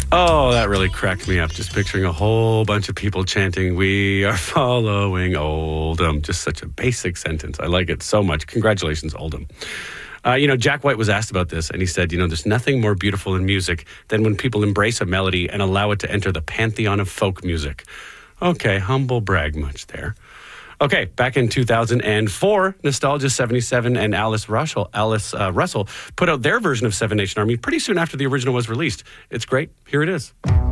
Oh, that really cracked me up. Just picturing a whole bunch of people chanting, "We are following Oldham." Just such a basic sentence. I like it so much. Congratulations, Oldham. Jack White was asked about this, and he said, there's nothing more beautiful in music than when people embrace a melody and allow it to enter the pantheon of folk music. Okay, humble brag much there. Okay, back in 2004, Nostalgia 77 and Alice Russell put out their version of Seven Nation Army pretty soon after the original was released. It's great. Here it is.